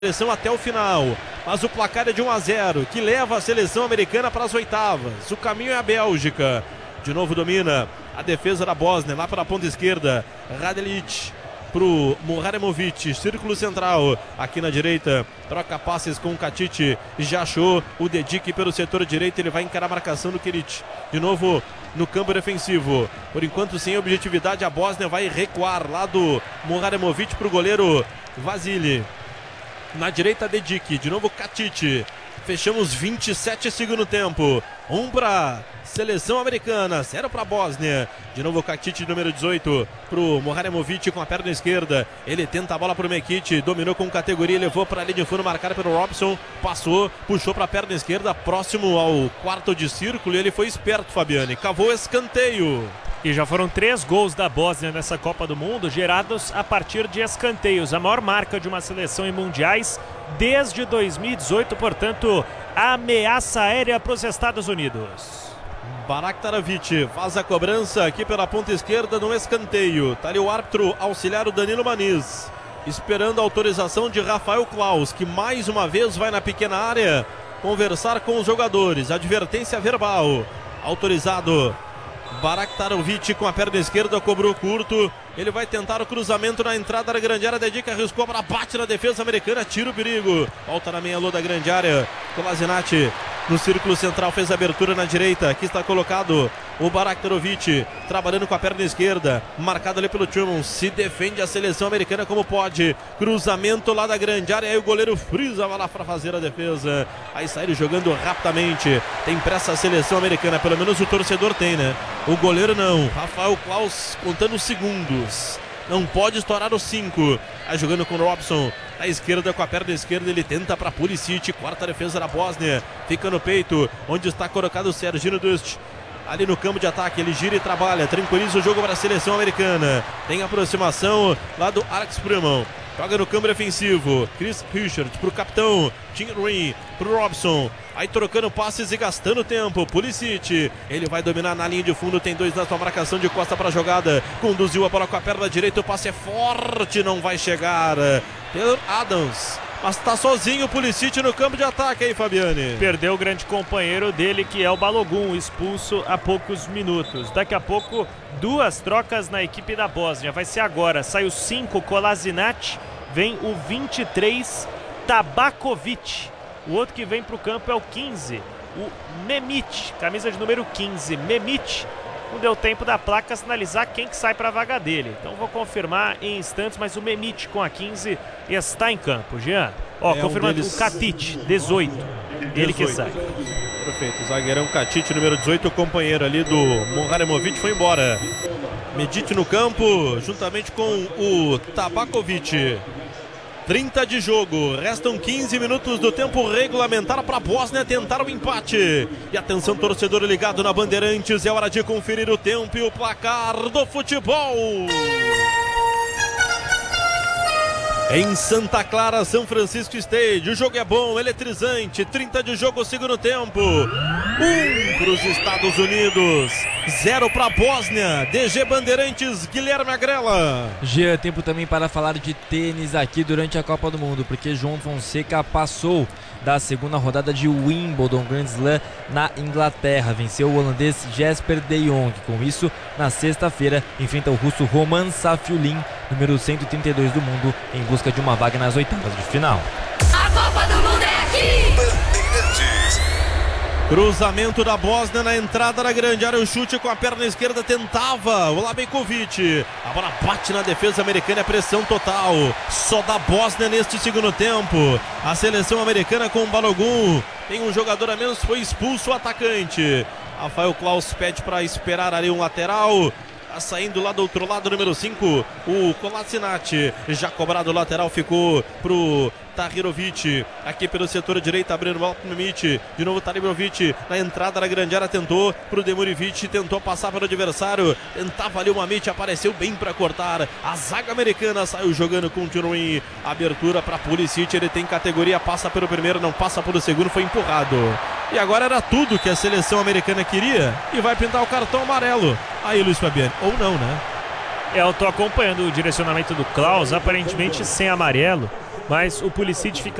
seleção até o final, mas o placar é de 1-0, que leva a seleção americana para as oitavas. O caminho é a Bélgica. De novo domina a defesa da Bósnia, lá pela ponta esquerda. Radelic pro Muharemovic, círculo central. Aqui na direita, troca passes com o Katic. Já achou o Dedic pelo setor direito, ele vai encarar a marcação do Kiric. De novo no campo defensivo. Por enquanto sem objetividade, a Bósnia vai recuar lá do Muharemovic pro goleiro Vasily. Na direita, Dedic, de novo Katic. Fechamos 27 segundo tempo. 1 para seleção americana, 0 para a Bósnia. De novo Katic, número 18, pro Muharemovic com a perna esquerda. Ele tenta a bola pro Mekic, dominou com categoria, levou para a linha de fundo, marcada pelo Robson. Passou, puxou para a perna esquerda, próximo ao quarto de círculo. E ele foi esperto, Fabiane, cavou escanteio. E já foram 3 gols da Bósnia nessa Copa do Mundo, gerados a partir de escanteios. A maior marca de uma seleção em mundiais desde 2018, portanto, ameaça aérea para os Estados Unidos. Baraktarovic faz a cobrança aqui pela ponta esquerda no escanteio. Tá ali o árbitro auxiliar, o Danilo Maniz, esperando a autorização de Rafael Klaus, que mais uma vez vai na pequena área conversar com os jogadores. Advertência verbal. Autorizado. Baraktarovic com a perna esquerda, cobrou curto. Ele vai tentar o cruzamento na entrada da grande área. Dedica, arriscou para bate na defesa americana, tira o perigo. Volta na meia-lua da grande área. Kolasinac no círculo central, fez a abertura na direita. Aqui está colocado o Baraktarovic, trabalhando com a perna esquerda, marcado ali pelo Truman. Se defende a seleção americana como pode. Cruzamento lá da grande área. Aí o goleiro Friza vai lá para fazer a defesa. Aí sai jogando rapidamente. Tem pressa a seleção americana, pelo menos o torcedor tem, né? O goleiro não. Rafael Klaus contando segundos. Não pode estourar os 5. Aí jogando com o Robson. À esquerda, com a perna esquerda, ele tenta para Pulisic. Quarta defesa da Bósnia. Fica no peito, onde está colocado o Serginho Dust. Ali no campo de ataque, ele gira e trabalha. Tranquiliza o jogo para a seleção americana. Tem aproximação lá do Alex Pruman. Joga no campo defensivo. Chris Richard pro capitão Tim Green, pro Robson. Aí trocando passes e gastando tempo. Pulisic, ele vai dominar na linha de fundo. Tem 2 na sua marcação de costa para a jogada. Conduziu a bola com a perna direita. O passe é forte, não vai chegar. Taylor Adams. Mas tá sozinho o Pulisic no campo de ataque aí, Fabiane. Perdeu o grande companheiro dele, que é o Balogun, expulso há poucos minutos. Daqui a pouco, 2 trocas na equipe da Bósnia. Vai ser agora. Sai o 5, Kolasinac. Vem o 23, Tabakovic. O outro que vem para o campo é o 15, o Memic, camisa de número 15, Memic. Não deu tempo da placa sinalizar quem que sai para a vaga dele. Então vou confirmar em instantes, mas o Memic com a 15 está em campo. Jean, confirmando, o Katic, 18. Ele que sai. Perfeito, o zagueirão Katic, número 18, o companheiro ali do Muharemovic, foi embora. Medic no campo, juntamente com o Tabakovic. 30 de jogo, restam 15 minutos do tempo regulamentar para a Bósnia tentar o empate. E atenção, torcedor ligado na Bandeirantes, é hora de conferir o tempo e o placar do futebol. Em Santa Clara, São Francisco State, o jogo é bom, eletrizante. 30 de jogo, segundo tempo. 1 para os Estados Unidos, 0 para a Bósnia. DG Bandeirantes, Guilherme Agrela. Jean, tempo também para falar de tênis aqui durante a Copa do Mundo, porque João Fonseca passou da segunda rodada de Wimbledon Grand Slam na Inglaterra. Venceu o holandês Jesper de Jong. Com isso, na sexta-feira, enfrenta o russo Roman Safiullin, número 132 do mundo, em busca de uma vaga nas oitavas de final. A Copa do Mundo é aqui! Cruzamento da Bósnia na entrada da grande área, o chute com a perna esquerda, tentava o Labekovic. A bola bate na defesa americana, é pressão total. Só da Bósnia neste segundo tempo. A seleção americana com o Balogun. Tem um jogador a menos, foi expulso o atacante. Rafael Klaus pede para esperar ali um lateral. Tá saindo lá do outro lado, número 5, o Kolasinac. Já cobrado o lateral, ficou pro Tahirovic. Aqui pelo setor direito, abrindo bola pro Mimic. De novo Tahirovic na entrada da grande área, tentou pro Demurivic, tentou passar pelo adversário. Tentava ali o Mamic, apareceu bem para cortar. A zaga americana saiu jogando com o Tiruin. Abertura para Pulisic, ele tem categoria, passa pelo primeiro, não passa pelo segundo, foi empurrado. E agora era tudo que a seleção americana queria e vai pintar o cartão amarelo. Aí, Luiz Fabiano, ou não, né? Eu tô acompanhando o direcionamento do Klaus, aparentemente sem amarelo. mas o Pulisic fica